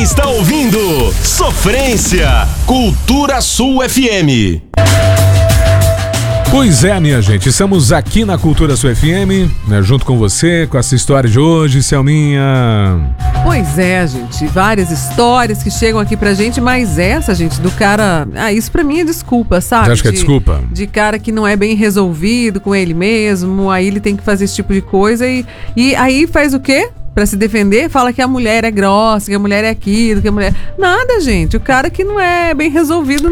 está ouvindo Sofrência, Cultura Sul FM. Pois é, minha gente, estamos aqui na Cultura Sul FM, né, junto com você, com essa história de hoje, Selminha. Pois é, gente, várias histórias que chegam aqui pra gente, mas essa, gente, do cara... isso pra mim é desculpa, sabe? Você acha que é desculpa? De cara que não é bem resolvido com ele mesmo, aí ele tem que fazer esse tipo de coisa e aí faz o quê? Pra se defender, fala que a mulher é grossa, que a mulher é aquilo, que a mulher... Nada, gente, o cara que não é bem resolvido